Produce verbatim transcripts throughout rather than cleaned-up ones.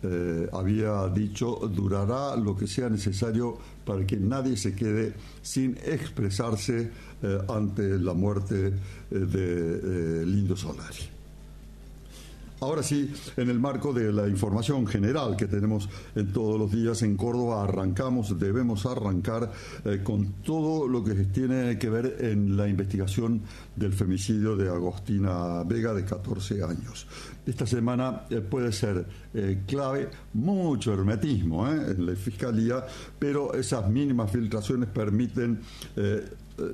eh, había dicho, durará lo que sea necesario para que nadie se quede sin expresarse eh, ante la muerte eh, de eh, Lindo Solari. Ahora sí, en el marco de la información general que tenemos en todos los días en Córdoba, arrancamos, debemos arrancar eh, con todo lo que tiene que ver en la investigación del femicidio de Agostina Vega, de catorce años. Esta semana eh, puede ser eh, clave, mucho hermetismo eh, en la Fiscalía, pero esas mínimas filtraciones permiten eh, eh,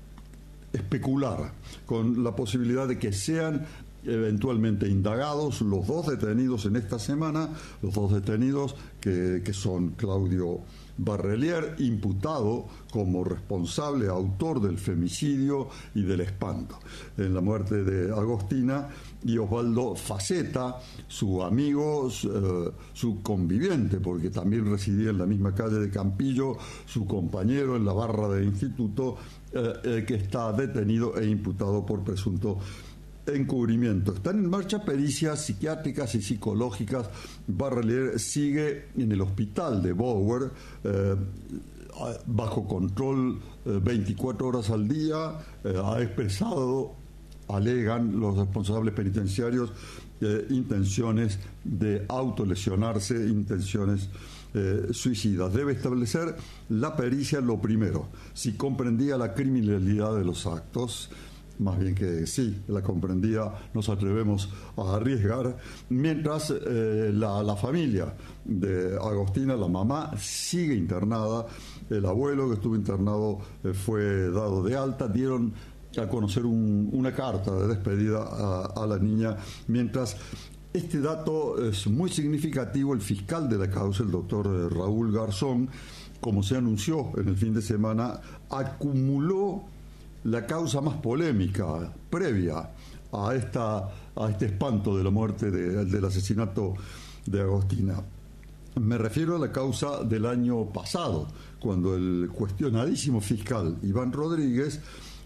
especular con la posibilidad de que sean eventualmente indagados los dos detenidos en esta semana, los dos detenidos que, que son Claudio Barrelier, imputado como responsable, autor del femicidio y del espanto en la muerte de Agostina, y Osvaldo Faceta, su amigo, su, eh, su conviviente, porque también residía en la misma calle de Campillo, su compañero en la barra del instituto, eh, eh, que está detenido e imputado por presunto encubrimiento. Están en marcha pericias psiquiátricas y psicológicas. Barrelier sigue en el hospital de Bower, eh, bajo control eh, veinticuatro horas al día. Eh, ha expresado, alegan los responsables penitenciarios, eh, intenciones de autolesionarse, intenciones eh, suicidas. Debe establecer la pericia lo primero, si comprendía la criminalidad de los actos. Más bien que sí, la comprendía, nos atrevemos a arriesgar, mientras eh, la, la familia de Agostina, la mamá, sigue internada, el abuelo que estuvo internado eh, fue dado de alta, dieron a conocer un, una carta de despedida a, a la niña, mientras este dato es muy significativo. El fiscal de la causa, el doctor Raúl Garzón, como se anunció en el fin de semana, acumuló la causa más polémica previa a esta a este espanto de la muerte de, del asesinato de Agostina. Me refiero a la causa del año pasado, cuando el cuestionadísimo fiscal Iván Rodríguez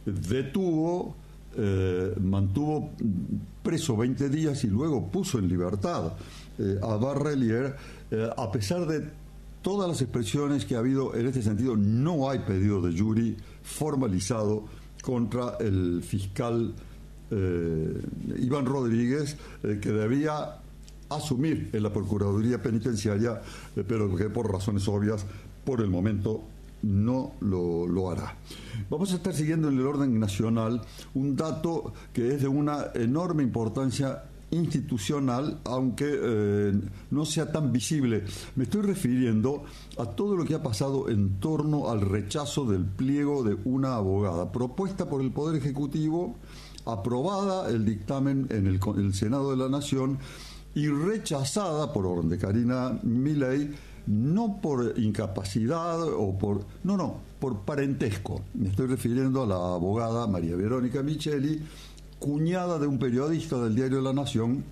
detuvo, eh, mantuvo preso veinte días y luego puso en libertad eh, a Barrelier, eh, a pesar de todas las expresiones que ha habido en este sentido. No hay pedido de jury formalizado contra el fiscal eh, Iván Rodríguez, eh, que debía asumir en la Procuraduría Penitenciaria, eh, pero que por razones obvias, por el momento, no lo, lo hará. Vamos a estar siguiendo en el orden nacional un dato que es de una enorme importancia institucional, aunque eh, no sea tan visible. Me estoy refiriendo a todo lo que ha pasado en torno al rechazo del pliego de una abogada, propuesta por el Poder Ejecutivo, aprobada el dictamen en el, el Senado de la Nación y rechazada por orden de Karina Milei, no por incapacidad o por... no, no, por parentesco. Me estoy refiriendo a la abogada María Verónica Micheli, cuñada de un periodista del diario La Nación,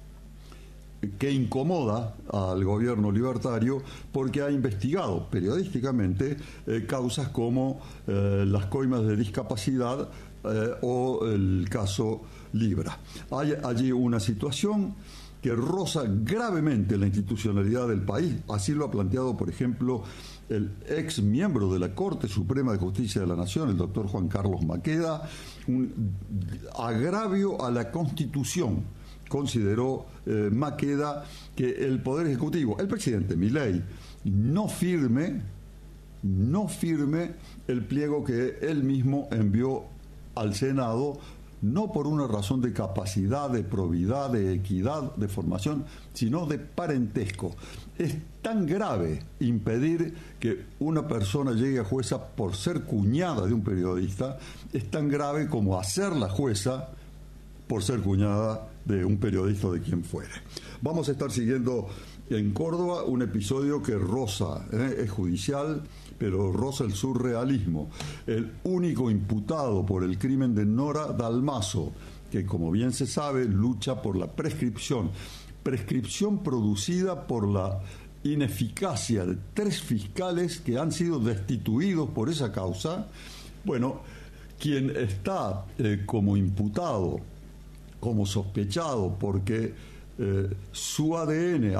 que incomoda al gobierno libertario porque ha investigado periodísticamente eh, causas como eh, las coimas de discapacidad eh, o el caso Libra. Hay allí una situación que roza gravemente la institucionalidad del país. Así lo ha planteado, por ejemplo, el ex miembro de la Corte Suprema de Justicia de la Nación, el doctor Juan Carlos Maqueda. Un agravio a la Constitución, consideró eh, Maqueda, que el Poder Ejecutivo, el presidente Milei, no firme, no firme el pliego que él mismo envió al Senado, no por una razón de capacidad, de probidad, de equidad, de formación, sino de parentesco. Es tan grave impedir que una persona llegue a jueza por ser cuñada de un periodista, es tan grave como hacerla jueza por ser cuñada de un periodista, de quien fuere. Vamos a estar siguiendo en Córdoba un episodio que roza, ¿eh? es judicial, pero roza el surrealismo. El único imputado por el crimen de Nora Dalmazo, que como bien se sabe lucha por la prescripción, prescripción producida por la ineficacia de tres fiscales que han sido destituidos por esa causa. Bueno, quien está eh, como imputado, como sospechado, porque eh, su A D N